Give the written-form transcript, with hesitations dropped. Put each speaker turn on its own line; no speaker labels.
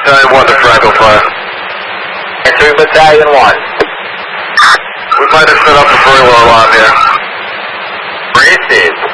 Battalion 1 to Franco Fire.
Entering Battalion 1.
We might have set up a very low alarm here.
Racist.